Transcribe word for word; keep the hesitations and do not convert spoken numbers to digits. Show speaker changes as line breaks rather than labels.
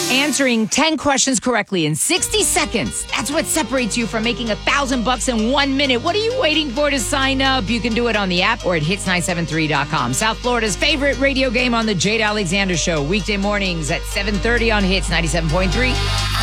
Answering ten questions correctly in sixty seconds. That's what separates you from making a thousand bucks in one minute. What are you waiting for to sign up? You can do it on the app or at hits nine seven three dot com. South Florida's favorite radio game on the Jade Alexander Show. Weekday mornings at seven thirty on Hits ninety-seven point three.